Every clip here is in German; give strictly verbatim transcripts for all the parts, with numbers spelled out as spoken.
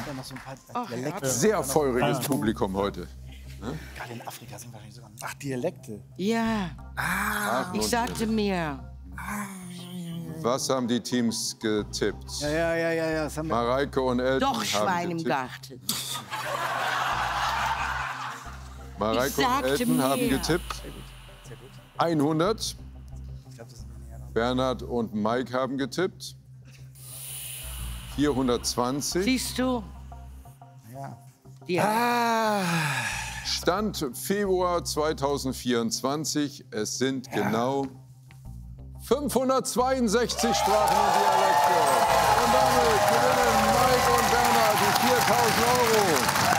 ja noch so ein paar Dialekte. Sehr feuriges Publikum heute. Ne? Gerade in Afrika sind wahrscheinlich sogar... Ach, Dialekte. Ja, Ah, ich sagte mir. Was haben die Teams getippt? Ja, ja, ja, ja, ja. Das haben wir. Mareike und Elton Doch haben Schwein im getippt. Garten. Mareike Ich und sagte Elton mir. haben getippt. hundert. Bernhard und Mike haben getippt. vierhundertzwanzig. Siehst du? Ja. Die Stand Februar zweitausendvierundzwanzig. Es sind genau fünfhundertzweiundsechzig Sprachen und Dialekte. Und damit gewinnen Mike und Bernhard die viertausend Euro.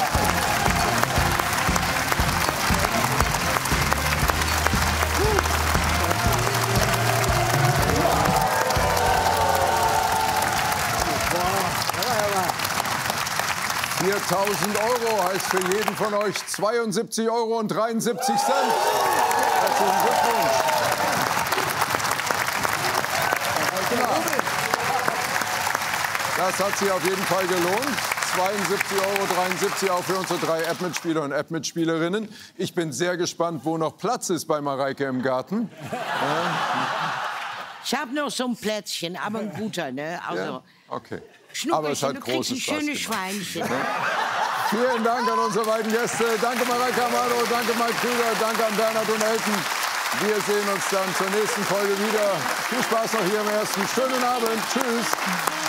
viertausend Euro heißt für jeden von euch zweiundsiebzig Euro und dreiundsiebzig Cent. Herzlichen Glückwunsch. Das hat sich auf jeden Fall gelohnt. zweiundsiebzig Euro dreiundsiebzig auch für unsere drei App-Mitspieler und App-Mitspielerinnen. Ich bin sehr gespannt, wo noch Platz ist bei Mareike im Garten. Ich habe noch so ein Plätzchen, aber ein guter, ne? Also, Ja? Okay. Schnupperchen, Aber es hat du kriegst großen ein Spaß schönes gemacht. Schweinchen. Vielen Dank an unsere beiden Gäste. Danke Mareike Amado, danke Mike Krüger, danke an Bernhard und Elton. Wir sehen uns dann zur nächsten Folge wieder. Viel Spaß noch hier im Ersten. Schönen Abend. Tschüss.